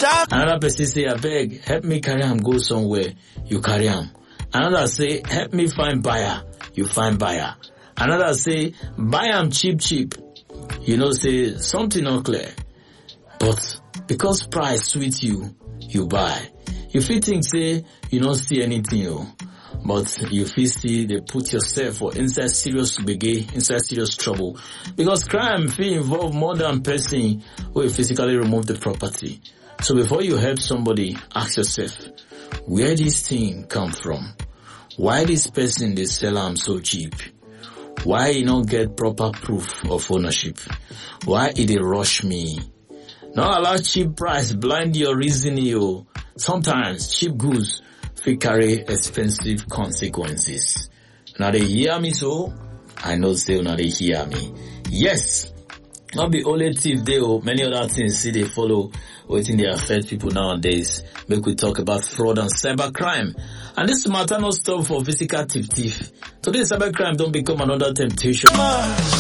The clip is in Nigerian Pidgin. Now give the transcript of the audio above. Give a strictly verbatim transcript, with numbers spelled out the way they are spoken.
Another person say, I beg, help me carry him go somewhere. You carry him. Another say, help me find buyer. You find buyer. Another say, buy him cheap, cheap. You know, say something not clear. But because price sweet you, you buy. You feel think say, you don't see anything, oh. But you feel see they put yourself for inside serious begay, inside serious trouble. Because crime feel involve more than person who will physically remove the property. So before you help somebody, ask yourself, where this thing come from? Why this person they sell am so cheap? Why you don't get proper proof of ownership? Why it they rush me? Not allow cheap price blind your reasoning, yo. Sometimes cheap goods will carry expensive consequences. Now they hear me so? I know say now they hear me. Yes. Not the only thief they oh, many other things see they follow waiting they affect people nowadays. Make we talk about fraud and cybercrime. And this matter not stop for physical thief thief. Today cybercrime don't become another temptation.